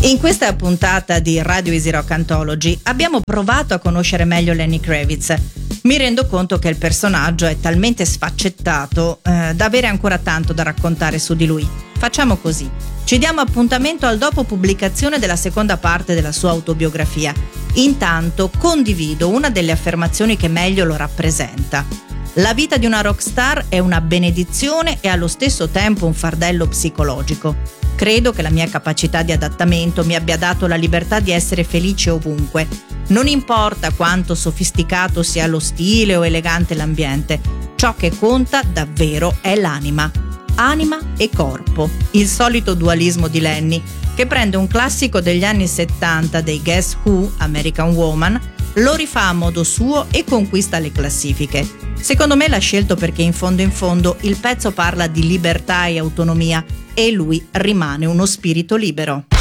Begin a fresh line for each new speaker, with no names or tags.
In questa puntata di Radio Easy Rock Anthology abbiamo provato a conoscere meglio Lenny Kravitz. Mi rendo conto che il personaggio è talmente sfaccettato da avere ancora tanto da raccontare su di lui. Facciamo così. Ci diamo appuntamento al dopo pubblicazione della seconda parte della sua autobiografia. Intanto condivido una delle affermazioni che meglio lo rappresenta. La vita di una rockstar è una benedizione e allo stesso tempo un fardello psicologico. Credo che la mia capacità di adattamento mi abbia dato la libertà di essere felice ovunque. Non importa quanto sofisticato sia lo stile o elegante l'ambiente, ciò che conta davvero è l'anima. Anima e corpo, il solito dualismo di Lenny, che prende un classico degli anni 70 dei Guess Who, American Woman, lo rifà a modo suo e conquista le classifiche. Secondo me l'ha scelto perché in fondo il pezzo parla di libertà e autonomia e lui rimane uno spirito libero.